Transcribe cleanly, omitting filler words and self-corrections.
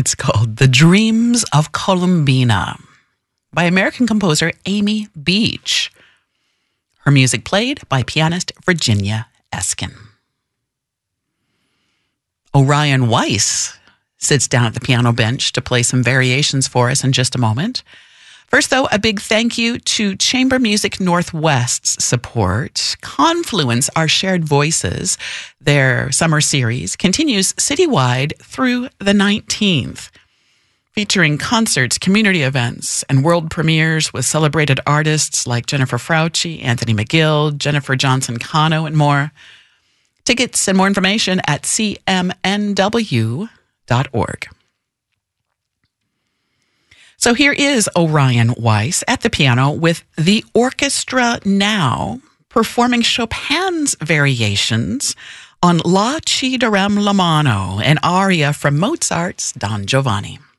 It's called The Dreams of Columbina by American composer Amy Beach. Her music played by pianist Virginia Eskin. Orion Weiss sits down at the piano bench to play some variations for us in just a moment. First, though, a big thank you to Chamber Music Northwest's support. Confluence, Our Shared Voices, their summer series, continues citywide through the 19th, featuring concerts, community events, and world premieres with celebrated artists like Jennifer Frautschi, Anthony McGill, Jennifer Johnson Cano, and more. Tickets and more information at cmnw.org. So here is Orion Weiss at the piano with the orchestra now performing Chopin's variations on La Ci darem la mano, an aria from Mozart's Don Giovanni.